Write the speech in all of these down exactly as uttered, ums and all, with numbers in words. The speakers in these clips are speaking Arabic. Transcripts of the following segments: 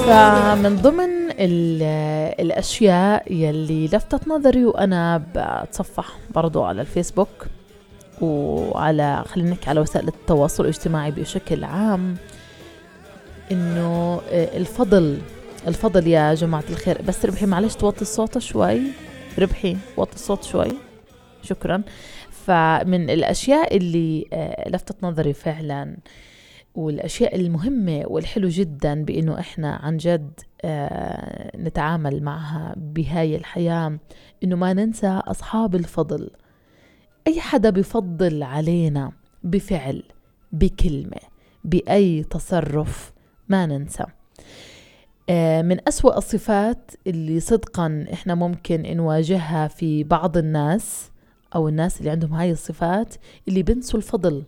فمن ضمن الأشياء يلي لفتت نظري وأنا بتصفح برضو على الفيسبوك وعلى خلينا نحكي على وسائل التواصل الاجتماعي بشكل عام، إنه الفضل الفضل يا جماعة الخير. بس ربحي معلش توطي الصوت شوي، ربحي وطي الصوت شوي، شكرا. فمن الأشياء اللي لفتت نظري فعلا والأشياء المهمة والحلو جدا بأنه إحنا عن جد نتعامل معها بهاي الحياة، إنه ما ننسى أصحاب الفضل. أي حدا بيفضل علينا بفعل، بكلمة، بأي تصرف، ما ننسى. من أسوأ الصفات اللي صدقا إحنا ممكن نواجهها في بعض الناس أو الناس اللي عندهم هاي الصفات، اللي بنسوا الفضل.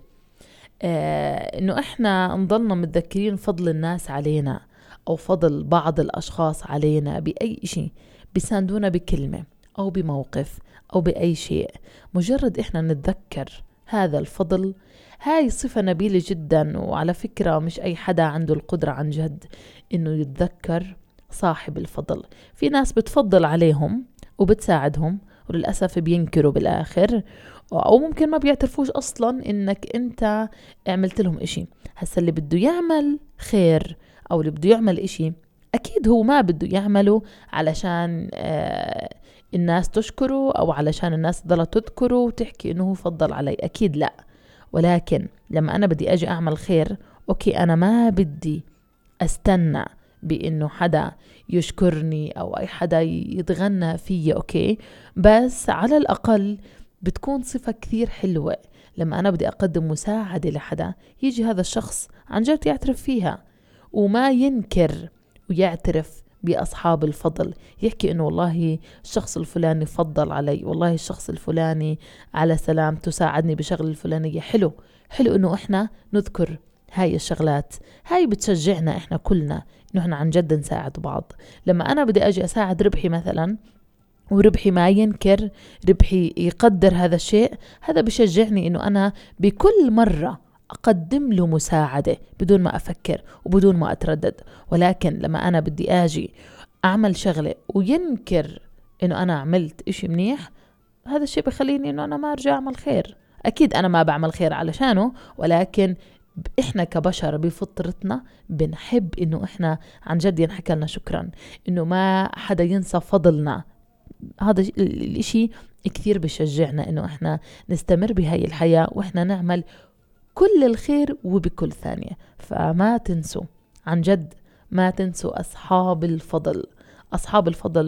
آه إنه إحنا نضلنا متذكرين فضل الناس علينا أو فضل بعض الأشخاص علينا بأي شيء، بيساندونا بكلمة أو بموقف أو بأي شيء. مجرد إحنا نتذكر هذا الفضل، هاي صفة نبيلة جدا. وعلى فكرة مش أي حدا عنده القدرة عن جد إنه يتذكر صاحب الفضل. في ناس بتفضل عليهم وبتساعدهم وللأسف بينكروا بالآخر، أو ممكن ما بيعترفوش أصلا إنك أنت عملت لهم إشي. هسا اللي بده يعمل خير أو اللي بده يعمل إشي، أكيد هو ما بده يعمله علشان آه الناس تشكره أو علشان الناس ضلت تذكره وتحكي إنه هو فضل علي، أكيد لا. ولكن لما أنا بدي أجي أعمل خير، أوكي أنا ما بدي أستنى بإنه حدا يشكرني أو أي حدا يتغنى فيه، أوكي، بس على الأقل بتكون صفة كثير حلوة لما أنا بدي أقدم مساعدة لحدا، يجي هذا الشخص عن جد يعترف فيها وما ينكر ويعترف بأصحاب الفضل، يحكي إنه والله الشخص الفلاني فضل علي، والله الشخص الفلاني على سلام تساعدني بشغل الفلانية. حلو حلو إنه إحنا نذكر هاي الشغلات، هاي بتشجعنا إحنا كلنا إنه إحنا عن جد نساعد بعض. لما أنا بدي أجي أساعد ربحي مثلا وربحي ما ينكر، ربحي يقدر هذا الشيء، هذا بشجعني إنه أنا بكل مرة أقدم له مساعدة بدون ما أفكر وبدون ما أتردد. ولكن لما أنا بدي أجي أعمل شغلة وينكر إنه أنا عملت إشي منيح، هذا الشيء بخليني إنه أنا ما أرجع أعمل خير. أكيد أنا ما بعمل خير علشانه، ولكن إحنا كبشر بفطرتنا بنحب إنه إحنا عن جد ينحكى لنا شكرا، إنه ما حدا ينسى فضلنا. هذا الاشي كثير بشجعنا إنه إحنا نستمر بهاي الحياة وإحنا نعمل كل الخير وبكل ثانية. فما تنسوا عن جد، ما تنسوا أصحاب الفضل. أصحاب الفضل